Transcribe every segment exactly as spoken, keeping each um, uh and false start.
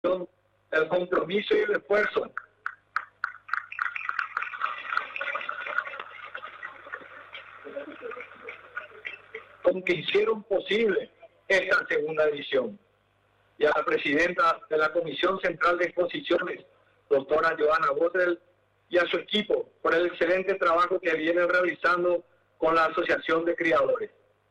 el compromiso y el esfuerzo con que hicieron posible esta segunda edición. Y a la presidenta de la Comisión Central de Exposiciones, doctora Johanna Botrel, y a su equipo por el excelente trabajo que vienen realizando con la Asociación de Criadores.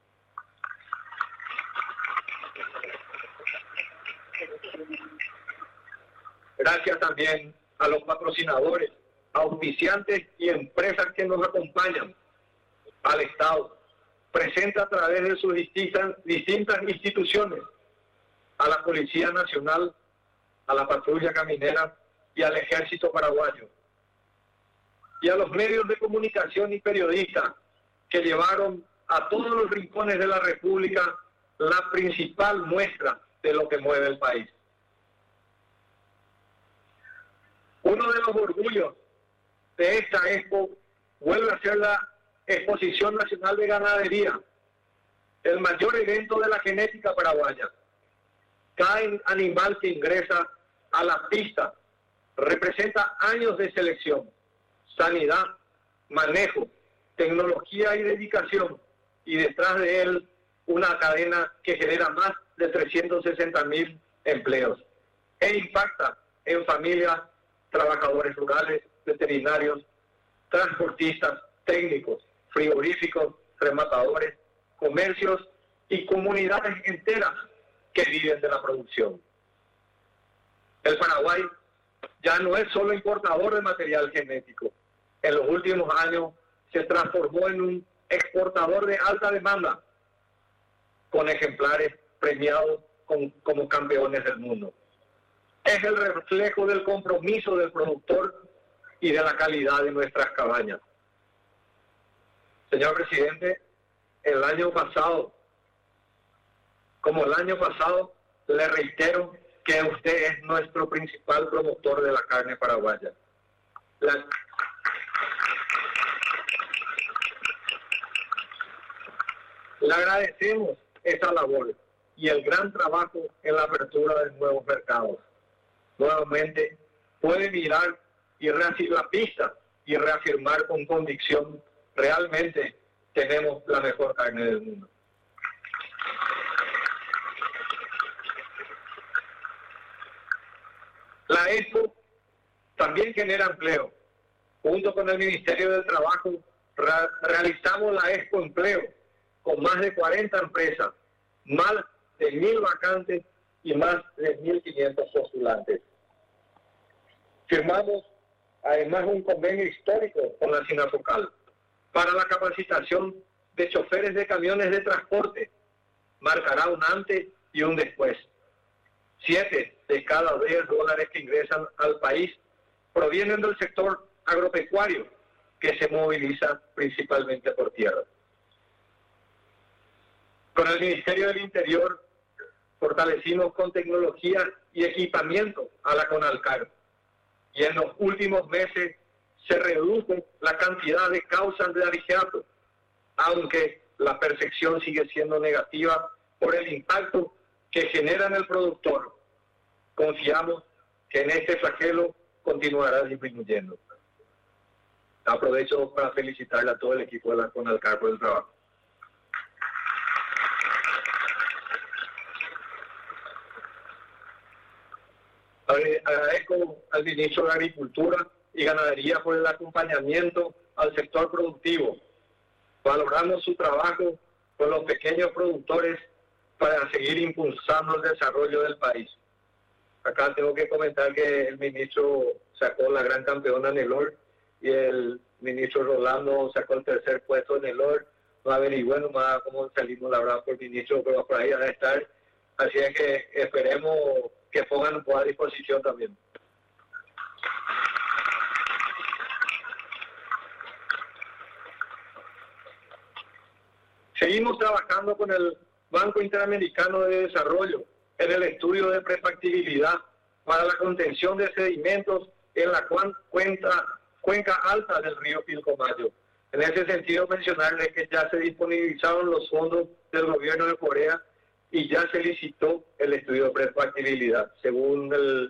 Gracias también a los patrocinadores, auspiciantes y empresas que nos acompañan, al Estado, presente a través de sus distintas, distintas instituciones, a la Policía Nacional, a la Patrulla Caminera y al Ejército Paraguayo, y a los medios de comunicación y periodistas que llevaron a todos los rincones de la República la principal muestra de lo que mueve el país. Uno de los orgullos de esta expo vuelve a ser la Exposición Nacional de Ganadería, el mayor evento de la genética paraguaya. Cada animal que ingresa a la pista representa años de selección, sanidad, manejo, tecnología y dedicación, y detrás de él una cadena que genera más de trescientos sesenta mil empleos e impacta en familias, trabajadores rurales, veterinarios, transportistas, técnicos, frigoríficos, rematadores, comercios y comunidades enteras que viven de la producción. El Paraguay ya no es solo importador de material genético. En los últimos años se transformó en un exportador de alta demanda, con ejemplares premiados con, como campeones del mundo. Es el reflejo del compromiso del productor y de la calidad de nuestras cabañas. Señor presidente, el año pasado, como el año pasado, le reitero que usted es nuestro principal promotor de la carne paraguaya. La... Le agradecemos esa labor y el gran trabajo en la apertura de nuevos mercados. Nuevamente, puede mirar y reafirmar la pista y reafirmar con convicción, realmente tenemos la mejor carne del mundo. La expo también genera empleo. Junto con el Ministerio del Trabajo, re realizamos la Expo Empleo con más de cuarenta empresas, más de mil vacantes y más de mil quinientos postulantes. Firmamos además un convenio histórico con la SINAFOCAL para la capacitación de choferes de camiones de transporte. Marcará un antes y un después. Siete de cada diez dólares que ingresan al país provienen del sector agropecuario, que se moviliza principalmente por tierra. Con el Ministerio del Interior fortalecimos con tecnología y equipamiento a la CONALCAR, y en los últimos meses se redujo la cantidad de causas de abigeato, aunque la percepción sigue siendo negativa por el impacto que genera en el productor. Confiamos que en este flagelo continuará disminuyendo. Aprovecho para felicitarle a todo el equipo de la CONALCAR por el trabajo. Agradezco al ministro de Agricultura y Ganadería por el acompañamiento al sector productivo. Valoramos su trabajo con los pequeños productores para seguir impulsando el desarrollo del país. Acá tengo que comentar que el ministro sacó la gran campeona en el O R y el ministro Rolando sacó el tercer puesto en el O R. No averigué nomás cómo salimos, la verdad, por el ministro, pero por ahí van a estar. Así es que esperemos que pongan un poco a disposición también. Seguimos trabajando con el Banco Interamericano de Desarrollo en el estudio de prefactibilidad para la contención de sedimentos en la cuenca, cuenca alta del río Pilcomayo. En ese sentido, mencionarles que ya se disponibilizaron los fondos del gobierno de Corea y ya se licitó el estudio de prefactibilidad. Según el